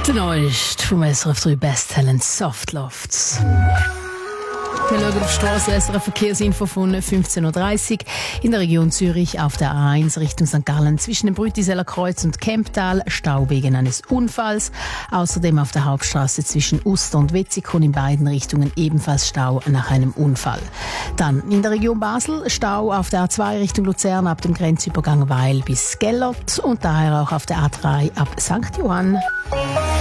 Der neueste vom SRF 3 Best Talent Softlofts. Wir schauen auf die Strasse, SRF Verkehrsinfo von 15.30 Uhr. In der Region Zürich auf der A1 Richtung St. Gallen zwischen dem Brütiseller Kreuz und Kemptal Stau wegen eines Unfalls. Außerdem auf der Hauptstraße zwischen Uster und Wetzikon in beiden Richtungen ebenfalls Stau nach einem Unfall. Dann in der Region Basel Stau auf der A2 Richtung Luzern ab dem Grenzübergang Weil bis Gellert und daher auch auf der A3 ab St. Johann.